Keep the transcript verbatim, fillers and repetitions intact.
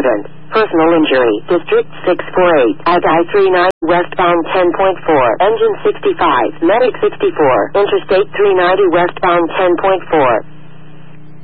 accident. Personal injury. District six forty-eight. Ag I thirty-nine. Westbound ten point four. Engine sixty-five. Medic sixty-four. Interstate three ninety. Westbound ten point four.